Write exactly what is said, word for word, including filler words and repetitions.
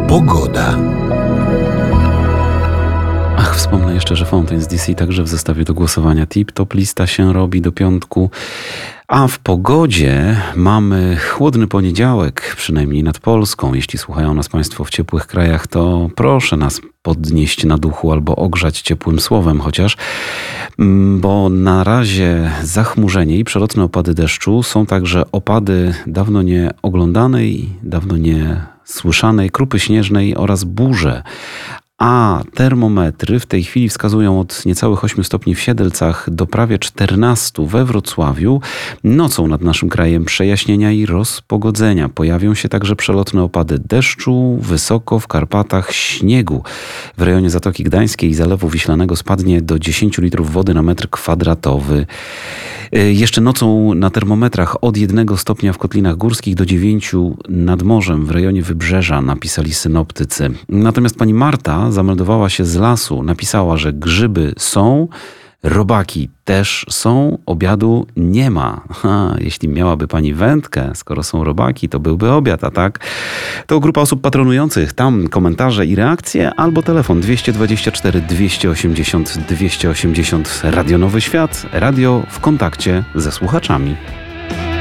Pogoda. Ach, wspomnę jeszcze, że Fountains D C także w zestawie do głosowania. Tip-top lista się robi do piątku. A w pogodzie mamy chłodny poniedziałek, przynajmniej nad Polską. Jeśli słuchają nas Państwo w ciepłych krajach, to proszę nas podnieść na duchu albo ogrzać ciepłym słowem chociaż, bo na razie zachmurzenie i przelotne opady deszczu, są także opady dawno nie oglądanej, dawno nie słyszanej krupy śnieżnej oraz burze. A termometry w tej chwili wskazują od niecałych ośmiu stopni w Siedlcach do prawie czternastu we Wrocławiu. Nocą nad naszym krajem przejaśnienia i rozpogodzenia. Pojawią się także przelotne opady deszczu, wysoko w Karpatach śniegu. W rejonie Zatoki Gdańskiej i Zalewu Wiślanego spadnie do dziesięciu litrów wody na metr kwadratowy. Jeszcze nocą na termometrach od jednego stopnia w Kotlinach Górskich do dziewięciu nad morzem w rejonie Wybrzeża, napisali synoptycy. Natomiast pani Marta zameldowała się z lasu, napisała, że grzyby są, robaki też są, obiadu nie ma. Ha, jeśli miałaby pani wędkę, skoro są robaki, to byłby obiad, a tak? To grupa osób patronujących. Tam komentarze i reakcje albo telefon dwieście dwadzieścia cztery dwieście osiemdziesiąt dwieście osiemdziesiąt. Radio Nowy Świat, radio w kontakcie ze słuchaczami.